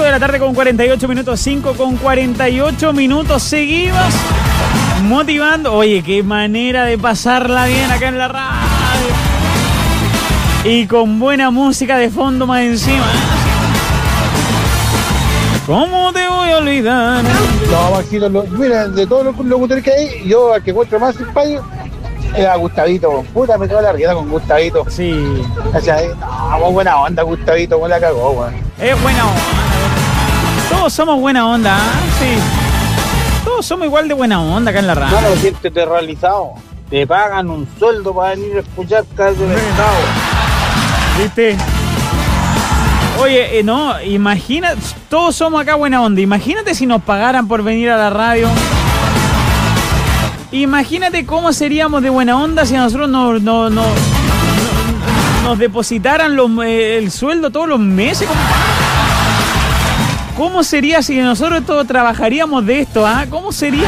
de la tarde con 48 minutos, 5 con 48 minutos. Seguimos motivando. Oye, qué manera de pasarla bien acá en la radio. Y con buena música de fondo más encima. ¿Cómo te voy a olvidar? No, Maxito, mira, de todos los locutores que hay, yo al que encuentro más simpático era Gustavito. Puta, me quedó la rienda con Gustavito. Sí. O sea, no, buena onda, Gustavito, me la cagó, weón. Es buena onda. Todos somos buena onda, ¿eh? Sí. Todos somos igual de buena onda acá en la radio. Claro, siéntete realizado. Te pagan un sueldo para venir a escuchar Calle Mercado. ¿Viste? Oye, no, imagina, todos somos acá buena onda. Imagínate si nos pagaran por venir a la radio. Imagínate cómo seríamos de buena onda si a nosotros nos depositaran el sueldo todos los meses. ¿Cómo sería si nosotros todos trabajaríamos de esto? ¿Ah? ¿Cómo sería?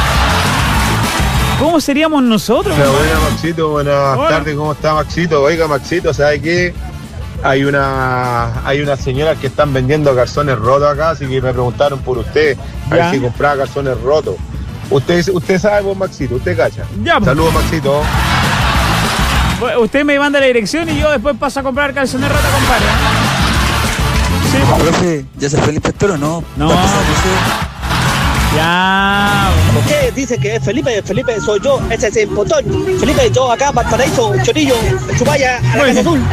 ¿Cómo seríamos nosotros? Buenas, Maxito, buenas tardes, ¿cómo está, Maxito? Oiga, Maxito, ¿sabe qué? Hay una señora que están vendiendo calzones rotos acá, así que me preguntaron por usted, a ver si compraba calzones rotos. Usted sabe, pues, Maxito, usted cacha. Ya, pues. Saludos, Maxito. Usted me manda la dirección y yo después paso a comprar calzones rotos, compadre. Sí. Profe, ¿ya se fue el inspector o no? No. Ya. ¿Por qué dice que es Felipe? Felipe soy yo, ese es el botón. Felipe, yo acá, Valparaíso, Chorillo, Chubaya, a la Casa Azul.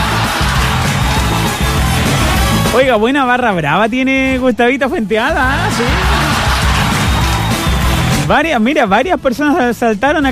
Oiga, buena barra brava tiene Gustavita Fuentealba, ¿eh? Sí. Varias personas saltaron